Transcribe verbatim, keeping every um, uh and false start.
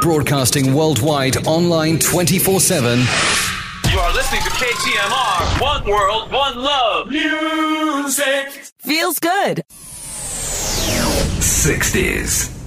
Broadcasting worldwide, online twenty-four seven. You are listening to K T M R. One world, one love. Music. Feels good. sixties.